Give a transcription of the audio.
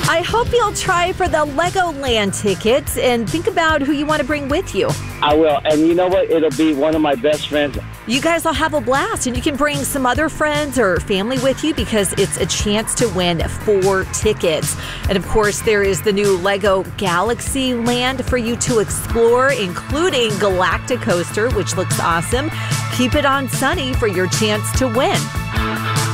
I hope you'll try for the Legoland tickets and think about who you want to bring with you. I will. And you know what? It'll be one of my best friends. You guys will have a blast, and you can bring some other friends or family with you because it's a chance to win 4 tickets. And of course, there is the new Lego Galaxy Land for you to explore, including Galactic Coaster, which looks awesome. Keep it on Sunny for your chance to win.